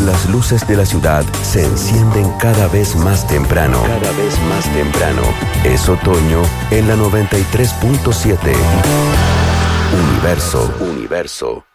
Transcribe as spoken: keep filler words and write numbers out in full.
Las luces de la ciudad se encienden cada vez más temprano. Cada vez más temprano. Es otoño en la noventa y tres punto siete. Universo. Universo.